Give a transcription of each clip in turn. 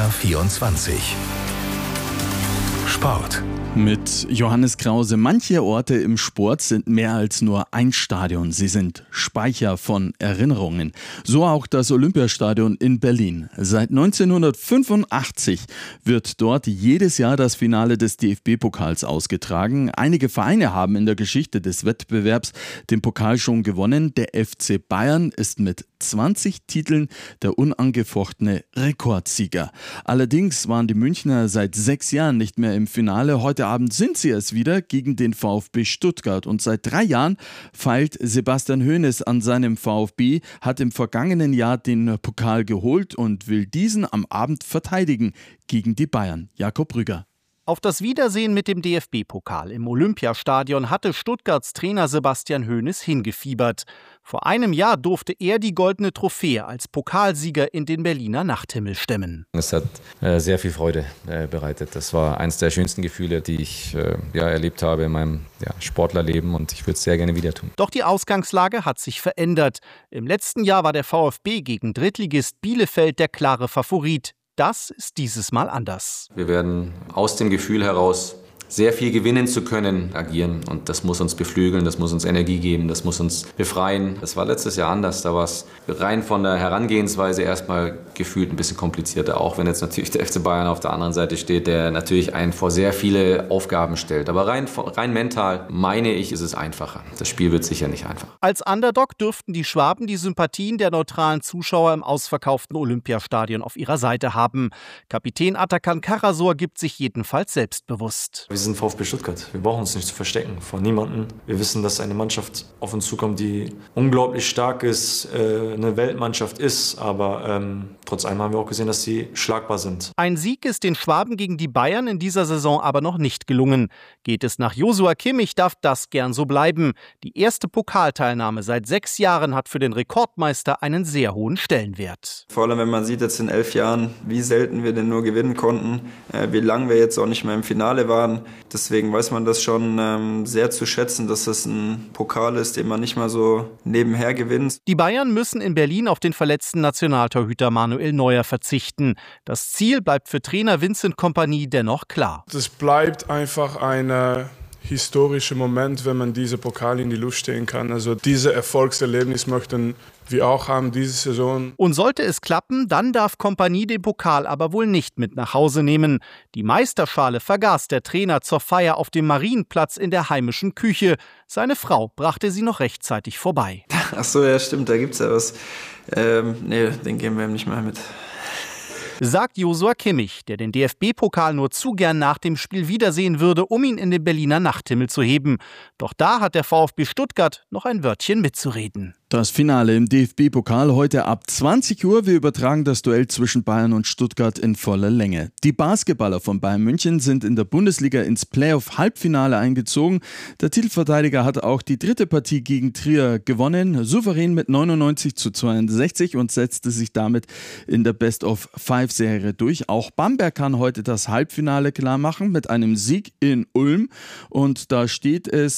BR24 Sport. Mit Johannes Krause. Manche Orte im Sport sind mehr als nur ein Stadion. Sie sind Speicher von Erinnerungen. So auch das Olympiastadion in Berlin. Seit 1985 wird dort jedes Jahr das Finale des DFB-Pokals ausgetragen. Einige Vereine haben in der Geschichte des Wettbewerbs den Pokal schon gewonnen. Der FC Bayern ist mit 20 Titeln der unangefochtene Rekordsieger. Allerdings waren die Münchner seit 6 Jahren nicht mehr im Finale. Heute Abend sind sie es wieder gegen den VfB Stuttgart. Und seit 3 Jahren feilt Sebastian Hoeneß an seinem VfB, hat im vergangenen Jahr den Pokal geholt und will diesen am Abend verteidigen gegen die Bayern. Jakob Rüger. Auf das Wiedersehen mit dem DFB-Pokal im Olympiastadion hatte Stuttgarts Trainer Sebastian Hoeneß hingefiebert. Vor einem Jahr durfte er die goldene Trophäe als Pokalsieger in den Berliner Nachthimmel stemmen. Es hat sehr viel Freude bereitet. Das war eines der schönsten Gefühle, die ich erlebt habe in meinem Sportlerleben, und ich würde es sehr gerne wieder tun. Doch die Ausgangslage hat sich verändert. Im letzten Jahr war der VfB gegen Drittligist Bielefeld der klare Favorit. Das ist dieses Mal anders. Wir werden aus dem Gefühl heraus, sehr viel gewinnen zu können, agieren. Und das muss uns beflügeln, das muss uns Energie geben, das muss uns befreien. Das war letztes Jahr anders. Da war es rein von der Herangehensweise erstmal gefühlt ein bisschen komplizierter. Auch wenn jetzt natürlich der FC Bayern auf der anderen Seite steht, der natürlich einen vor sehr viele Aufgaben stellt. Aber rein mental, meine ich, ist es einfacher. Das Spiel wird sicher nicht einfach. Als Underdog dürften die Schwaben die Sympathien der neutralen Zuschauer im ausverkauften Olympiastadion auf ihrer Seite haben. Kapitän Atakan Karasor gibt sich jedenfalls selbstbewusst. Wir sind VfB Stuttgart. Wir brauchen uns nicht zu verstecken vor niemandem. Wir wissen, dass eine Mannschaft auf uns zukommt, die unglaublich stark ist, eine Weltmannschaft ist. Aber trotz allem haben wir auch gesehen, dass sie schlagbar sind. Ein Sieg ist den Schwaben gegen die Bayern in dieser Saison aber noch nicht gelungen. Geht es nach Joshua Kimmich, darf das gern so bleiben. Die erste Pokalteilnahme seit 6 Jahren hat für den Rekordmeister einen sehr hohen Stellenwert. Vor allem, wenn man sieht jetzt in 11 Jahren, wie selten wir denn nur gewinnen konnten, wie lange wir jetzt auch nicht mehr im Finale waren. Deswegen weiß man das schon sehr zu schätzen, dass das ein Pokal ist, den man nicht mal so nebenher gewinnt. Die Bayern müssen in Berlin auf den verletzten Nationaltorhüter Manuel Neuer verzichten. Das Ziel bleibt für Trainer Vincent Kompany dennoch klar. Es bleibt einfach ein historischer Moment, wenn man diese Pokal in die Luft stehen kann. Also dieses Erfolgserlebnis möchten wir auch haben diese Saison. Und sollte es klappen, dann darf Kompany den Pokal aber wohl nicht mit nach Hause nehmen. Die Meisterschale vergaß der Trainer zur Feier auf dem Marienplatz in der heimischen Küche. Seine Frau brachte sie noch rechtzeitig vorbei. Ach so, ja stimmt, da gibt's ja was. Nee, den geben wir ihm nicht mehr mit. Sagt Joshua Kimmich, der den DFB-Pokal nur zu gern nach dem Spiel wiedersehen würde, um ihn in den Berliner Nachthimmel zu heben. Doch da hat der VfB Stuttgart noch ein Wörtchen mitzureden. Das Finale im DFB-Pokal heute ab 20 Uhr. Wir übertragen das Duell zwischen Bayern und Stuttgart in voller Länge. Die Basketballer von Bayern München sind in der Bundesliga ins Playoff-Halbfinale eingezogen. Der Titelverteidiger hat auch die 3. Partie gegen Trier gewonnen, souverän mit 99:62 und setzte sich damit in der Best-of-5-Serie durch. Auch Bamberg kann heute das Halbfinale klar machen mit einem Sieg in Ulm. Und da steht es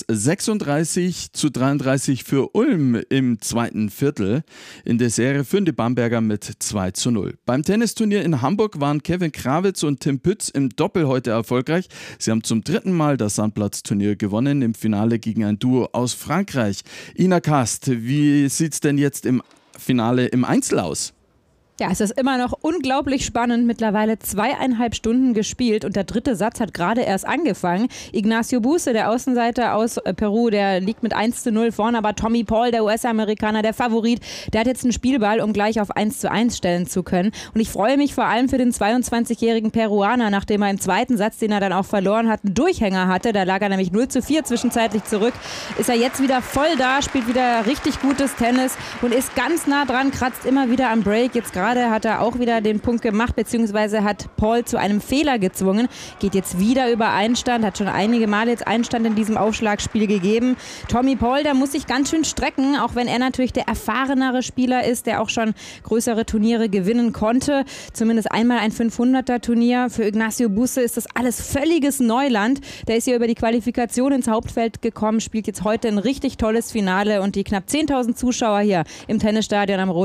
36:33 für Ulm im zweiten Viertel. In der Serie führen die Bamberger mit 2:0. Beim Tennisturnier in Hamburg waren Kevin Krawitz und Tim Pütz im Doppel heute erfolgreich. Sie haben zum 3. Mal das Sandplatzturnier gewonnen, im Finale gegen ein Duo aus Frankreich. Ina Kast, wie sieht es denn jetzt im Finale im Einzel aus? Ja, es ist immer noch unglaublich spannend. Mittlerweile 2,5 Stunden gespielt und der 3. Satz hat gerade erst angefangen. Ignacio Buse, der Außenseiter aus Peru, der liegt mit 1:0 vorne, aber Tommy Paul, der US-Amerikaner, der Favorit, der hat jetzt einen Spielball, um gleich auf 1:1 stellen zu können. Und ich freue mich vor allem für den 22-jährigen Peruaner, nachdem er im zweiten Satz, den er dann auch verloren hat, einen Durchhänger hatte. Da lag er nämlich 0:4 zwischenzeitlich zurück. Ist er jetzt wieder voll da, spielt wieder richtig gutes Tennis und ist ganz nah dran, kratzt immer wieder am Break. Jetzt gerade hat er auch wieder den Punkt gemacht, beziehungsweise hat Paul zu einem Fehler gezwungen. Geht jetzt wieder über Einstand, hat schon einige Male jetzt Einstand in diesem Aufschlagspiel gegeben. Tommy Paul, der muss sich ganz schön strecken, auch wenn er natürlich der erfahrenere Spieler ist, der auch schon größere Turniere gewinnen konnte. Zumindest einmal ein 500er-Turnier. Für Ignacio Buse ist das alles völliges Neuland. Der ist hier über die Qualifikation ins Hauptfeld gekommen, spielt jetzt heute ein richtig tolles Finale und die knapp 10.000 Zuschauer hier im Tennisstadion am Roten